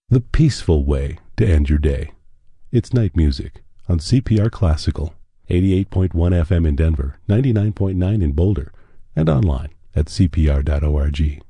The peaceful way to end your day. It's night music on CPR Classical, 88.1 FM in Denver, 99.9 in Boulder, and online at cpr.org.